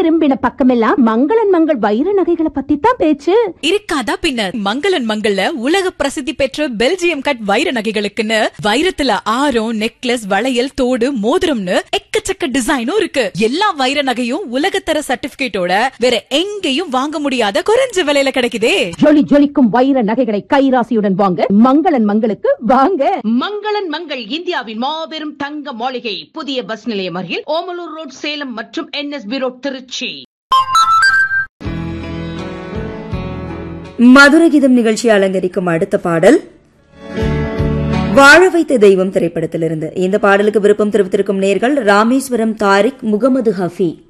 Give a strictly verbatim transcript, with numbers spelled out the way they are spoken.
திரும்பின பக்கமெல்லாம் மங்களன் மங்கள் வைர நகைகளை பத்தி தான் பேச்சு. இருக்காதா பின்ன. மங்களன் மங்கள்ல உலக பிரசித்தி பெற்ற பெல்ஜியம் கட் வைர நகைகளுக்குன்னு வைரத்துல ஆரம், நெக்லஸ், வளையல், தோடு, மோதிரம்னு எக்கச்சக்க டிசைனும் இருக்கு. எல்லா வைர நகையும் உலகத்தர சர்டிபிகேட்டோட வேற எங்கேயும் வாங்க முடியாத குறைஞ்ச விலையில கிடைக்குதே. ஜொலி ஜொலிக்கும் வைர நகைகளை கைராசியுடன் வாங்க மங்களன் மங்களுக்கு வாங்க. மங்களன் மங்கள் இந்தியாவின் மாபெரும் தங்க மாளிகை, புதிய பஸ் நிலையம் அருகில், ஓமலூர் ரோட், சேலம் மற்றும் என்எஸ்பி ரோட், திருச்சி. மதுரை கீதம் நிகழ்ச்சி அலங்கரிக்கும் அடுத்த பாடல் வாழ வைத்த தெய்வம் திரைப்படத்திலிருந்து. இந்த பாடலுக்கு விருப்பம் தெரிவித்திருக்கும் நேர்கள் ராமேஸ்வரம் தாரிக், முகமது ஹஃபி.